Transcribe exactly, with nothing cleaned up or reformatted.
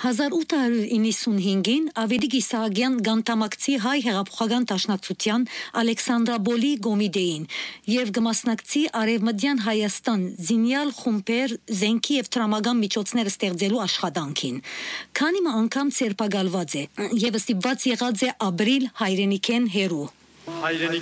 հազար ութ հարյուր իննսունհինգին Ավետիք Իսահակյան գանտամակցի հայ հեղափոխական դաշնակցության Ալեքսանդրապոլի Գոմիդեին եւ գմասնակցի Արևմտյան Հայաստան զինյալ խումբեր զենքի եւ տրամական միջոցներ ստեղծելու աշխատանքին։ Քանի անգամ ցերպակալված է եւ ստիպված եղած է ապրիլ հայրենիքեն հերու։ Հայրենիք